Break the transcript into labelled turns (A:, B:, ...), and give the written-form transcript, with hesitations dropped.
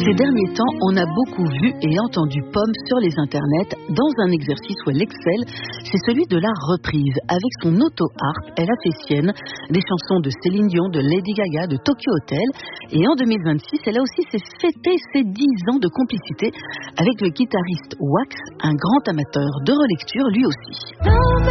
A: Ces derniers temps, on a beaucoup vu et entendu Pomme sur les internets dans un exercice où elle excelle, c'est celui de la reprise. Avec son auto-harp, elle a fait sienne des chansons de Céline Dion, de Lady Gaga, de Tokyo Hotel. Et en 2026, elle a aussi fêté ses 10 ans de complicité avec le guitariste Wax, un grand amateur de relecture lui aussi.